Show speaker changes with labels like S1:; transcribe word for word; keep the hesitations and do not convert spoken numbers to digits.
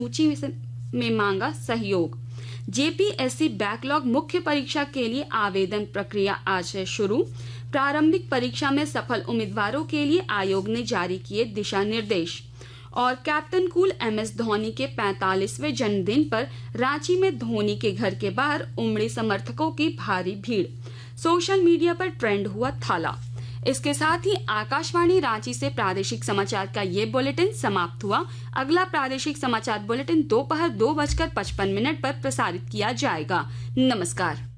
S1: सूची से- में मांगा सहयोग। जेपीएससी बैकलॉग मुख्य परीक्षा के लिए आवेदन प्रक्रिया आज से शुरू। प्रारंभिक परीक्षा में सफल उम्मीदवारों के लिए आयोग ने जारी किए दिशा निर्देश। और captain cool M S Dhoni के पैंतालीसवें जन्मदिन पर रांची में धोनी के घर के बाहर उमड़ी समर्थकों की भारी भीड़। सोशल मीडिया पर ट्रेंड हुआ थाला। इसके साथ ही आकाशवाणी रांची से प्रादेशिक समाचार का ये बुलेटिन समाप्त हुआ। अगला प्रादेशिक समाचार बुलेटिन दोपहर दो बजकर पचपन मिनट पर प्रसारित किया जाएगा। नमस्कार।